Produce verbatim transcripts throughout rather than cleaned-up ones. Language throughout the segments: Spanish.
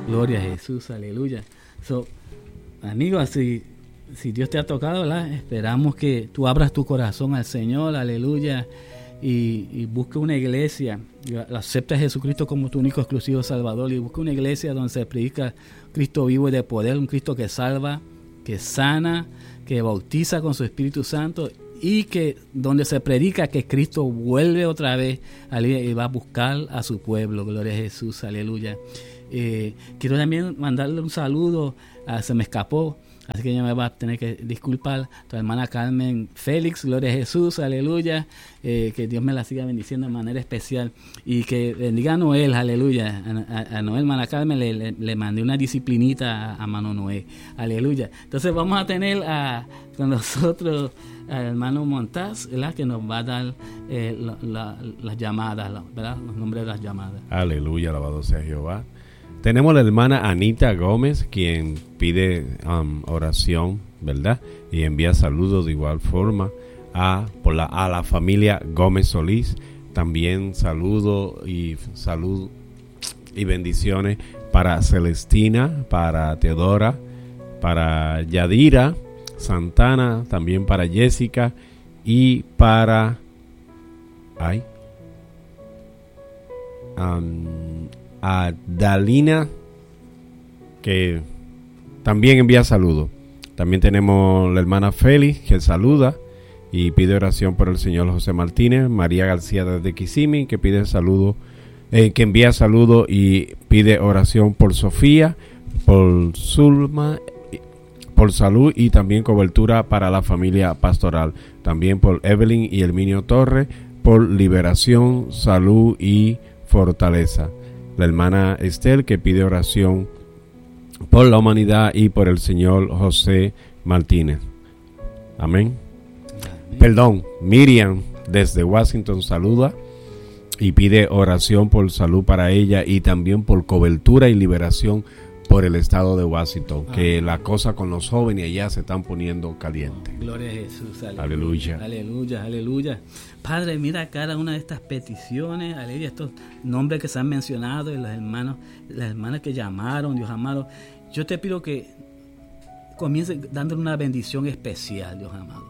Gloria a Jesús, aleluya. So, amigos, si, si Dios te ha tocado, ¿verdad? Esperamos que tú abras tu corazón al Señor, aleluya, y, y busque una iglesia, acepta a Jesucristo como tu único exclusivo Salvador, y busque una iglesia donde se predica Cristo vivo y de poder, un Cristo que salva, que sana, que bautiza con su Espíritu Santo, y que donde se predica que Cristo vuelve otra vez, aleluya, y va a buscar a su pueblo. Gloria a Jesús, aleluya. Eh, quiero también mandarle un saludo, a, se me escapó, así que ella me va a tener que disculpar, tu hermana Carmen Félix, gloria a Jesús, aleluya, eh, que Dios me la siga bendiciendo de manera especial, y que bendiga a Noel, aleluya, a, a, a Noel, hermana Carmen, le, le, le mandé una disciplinita a, a mano Noé, aleluya. Entonces vamos a tener a, con nosotros al hermano Montaz, ¿verdad? Que nos va a dar eh, la, la, las llamadas, la, ¿verdad? Los nombres de las llamadas. Aleluya, alabado sea Jehová. Tenemos la hermana Anita Gómez, quien pide um, oración, ¿verdad? Y envía saludos de igual forma a, por la, a la familia Gómez Solís. También saludo y salud y bendiciones para Celestina, para Teodora, para Yadira Santana, también para Jessica y para... Ay. Um, a Dalina, que también envía saludos. También tenemos la hermana Félix, que saluda y pide oración por el señor José Martínez. María García desde Kissimmee, que pide saludo, eh, que envía saludos y pide oración por Sofía, por Zulma, por salud y también cobertura para la familia pastoral. También por Evelyn y Herminio Torres, por liberación, salud y fortaleza. La hermana Estel, que pide oración por la humanidad y por el señor José Martínez. Amén. Amén. Perdón, Miriam desde Washington saluda y pide oración por salud para ella y también por cobertura y liberación por el estado de Washington. Amén. Que la cosa con los jóvenes allá se están poniendo caliente. Gloria a Jesús. Aleluya. Aleluya, aleluya. Padre, mira cada una de estas peticiones, aleluya, estos nombres que se han mencionado y las hermanas, las hermanas que llamaron, Dios amado. Yo te pido que comience dándole una bendición especial, Dios amado,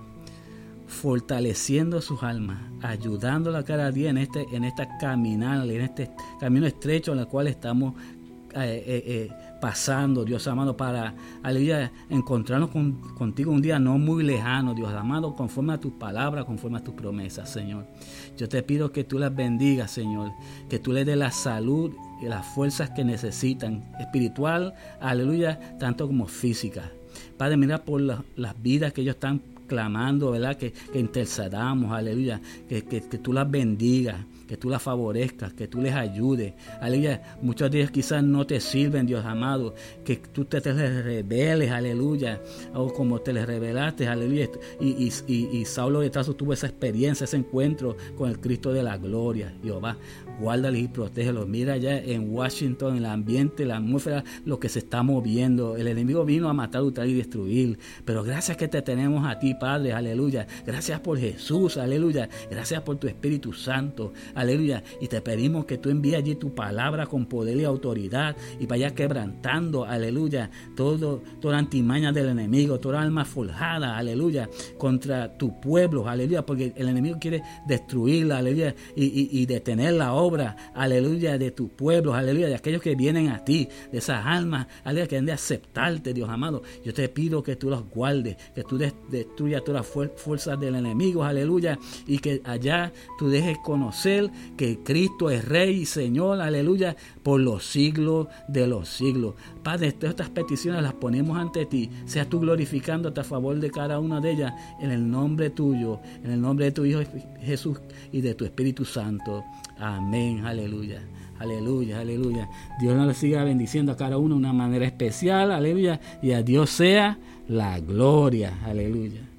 fortaleciendo sus almas, ayudándola cada día en este, en esta caminar, en este camino estrecho en el cual estamos eh, eh, eh, pasando, Dios amado, para aleluya, encontrarnos con, contigo un día no muy lejano, Dios amado, conforme a tus palabras, conforme a tus promesas, Señor. Yo te pido que tú las bendigas, Señor, que tú les des la salud y las fuerzas que necesitan, espiritual, aleluya, tanto como física. Padre, mira por la, las vidas que ellos están clamando, ¿verdad? Que, que intercedamos, aleluya, que, que, que tú las bendigas, que tú las favorezcas, que tú les ayudes, aleluya. Muchos de ellos quizás no te sirven, Dios amado, que tú te, te les reveles, aleluya, o como te les revelaste, aleluya. Y, y, y, y Saulo de Tarso tuvo esa experiencia, ese encuentro con el Cristo de la gloria. Jehová, guárdales y protégelos. Mira ya en Washington, en el ambiente, la atmósfera, lo que se está moviendo. El enemigo vino a matar, hurtar y destruir, pero gracias que te tenemos a ti, Padre, aleluya. Gracias por Jesús, aleluya. Gracias por tu Espíritu Santo, aleluya. Y te pedimos que tú envíes allí tu palabra con poder y autoridad y vaya quebrantando, aleluya, todo, toda antimaña del enemigo, toda alma forjada, aleluya, contra tu pueblo, aleluya, porque el enemigo quiere destruirla, aleluya, y, y, y detener la obra, aleluya, de tu pueblo, aleluya, de aquellos que vienen a ti, de esas almas, aleluya, que han de aceptarte, Dios amado. Yo te pido que tú los guardes, que tú destruyas todas las fuerzas del enemigo, aleluya, y que allá tú dejes conocer que Cristo es Rey y Señor, aleluya, por los siglos de los siglos. Padre, todas estas peticiones las ponemos ante ti, seas tú glorificándote a favor de cada una de ellas, en el nombre tuyo, en el nombre de tu Hijo Jesús y de tu Espíritu Santo. Amén, aleluya, aleluya, aleluya. Dios nos siga bendiciendo a cada uno de una manera especial, aleluya, y a Dios sea la gloria, aleluya.